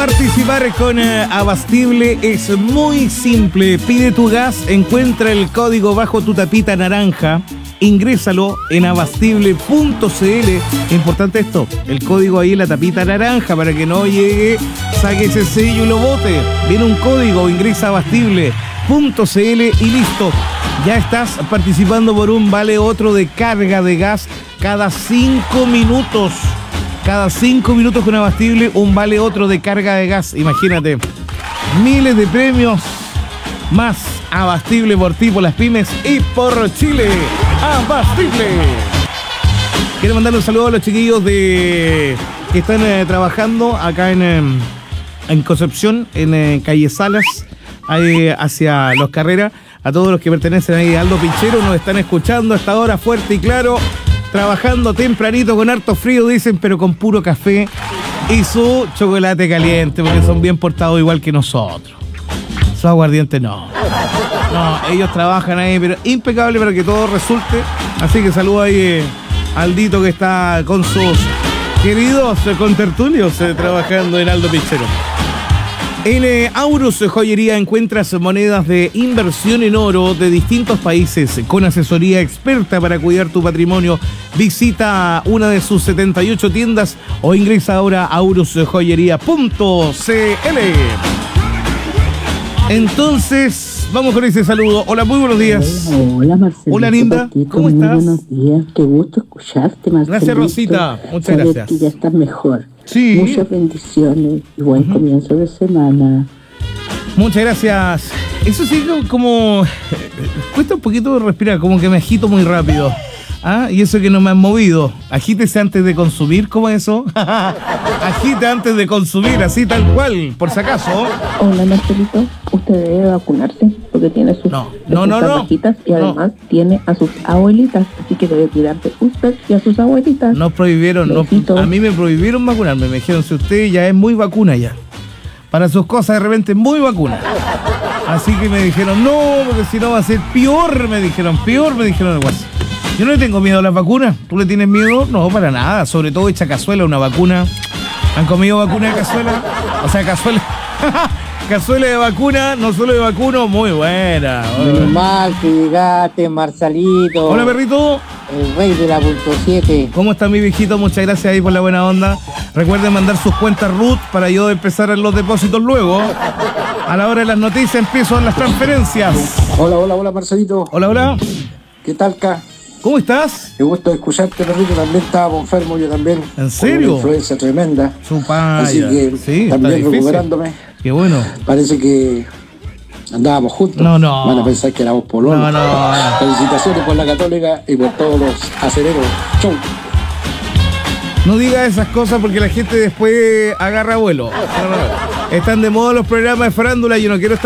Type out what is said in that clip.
Participar con Abastible es muy simple. Pide tu gas, encuentra el código bajo tu tapita naranja, ingrésalo en abastible.cl. Importante esto, el código ahí en la tapita naranja para que no llegue, saque ese sello y lo bote. Viene un código, ingresa a abastible.cl y listo. Ya estás participando por un vale otro de carga de gas cada 5 minutos. Cada 5 minutos con Abastible, un vale otro de carga de gas. Imagínate, miles de premios más. Abastible por ti, por las pymes y por Chile. Abastible. Quiero mandarle un saludo a los chiquillos que están trabajando acá en Concepción, en Calle Salas, ahí hacia Los Carreras. A todos los que pertenecen ahí a Aldo Pinchero, nos están escuchando hasta ahora fuerte y claro. Trabajando tempranito con harto frío, dicen, pero con puro café y su chocolate caliente, porque son bien portados igual que nosotros. Su aguardiente no. No, ellos trabajan ahí, pero impecable para que todo resulte. Así que saludo ahí a Aldito, que está con sus queridos contertulios trabajando en Aldo Pinchero. En Aurus Joyería encuentras monedas de inversión en oro de distintos países con asesoría experta para cuidar tu patrimonio. Visita una de sus 78 tiendas o ingresa ahora a aurusjoyería.cl. Entonces, vamos con ese saludo. Hola, muy buenos días. Hola, Marcelito. Hola, linda. ¿Cómo estás? Buenos días. Qué gusto escucharte, Marcelito. Gracias, Rosita. Muchas Saber gracias. que ya estás mejor. Sí. Muchas bendiciones y buen comienzo de semana. Muchas gracias. Eso sí, como cuesta un poquito respirar, como que me agito muy rápido. ¿Ah? Y eso que no me han movido. Agítese antes de consumir, ¿cómo es eso? Agite antes de consumir, así tal cual, por si acaso. Hola, Marcelito. Usted debe vacunarse porque tiene sus bajitas y además tiene a sus abuelitas. Así que debe cuidarse usted y a sus abuelitas. Nos prohibieron, a mí me prohibieron vacunarme. Me dijeron, si usted ya es muy vacuna ya. Para sus cosas de repente muy vacuna. Así que me dijeron, no, porque si no va a ser peor, me dijeron algo así. Yo no le tengo miedo a las vacunas. ¿Tú le tienes miedo? No, para nada. Sobre todo hecha cazuela, una vacuna. ¿Han comido vacuna de cazuela? O sea, cazuela. Cazuela de vacuna, no solo de vacuno, muy buena. Menos mal que llegaste, Marcelito. Hola, perrito. El rey de la .7. ¿Cómo está mi viejito? Muchas gracias ahí por la buena onda. Recuerden mandar sus cuentas RUT para yo empezar en los depósitos luego. A la hora de las noticias empiezo en las transferencias. Hola, Marcelito. Hola. ¿Qué tal, Ca? ¿Cómo estás? Qué gusto escucharte, perrito. También estaba enfermo, yo también. ¿En serio? Con una influencia tremenda. Así que sí, también recuperándome. Qué bueno. Parece que andábamos juntos. No. Van a pensar que éramos pololos. No. Felicitaciones por la Católica y por todos los aceleros. Chau. No diga esas cosas porque la gente después agarra vuelo. Están de moda los programas de farándula y yo no quiero estar